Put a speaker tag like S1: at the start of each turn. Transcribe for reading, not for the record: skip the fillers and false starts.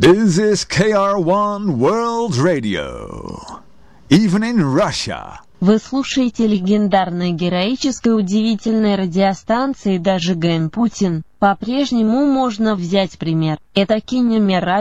S1: This is KR1 World Radio. Even in Russia.
S2: Вы слушаете легендарной, героической, удивительной радиостанции «Даже ГН Путин». По-прежнему можно взять пример. Это Кинемера.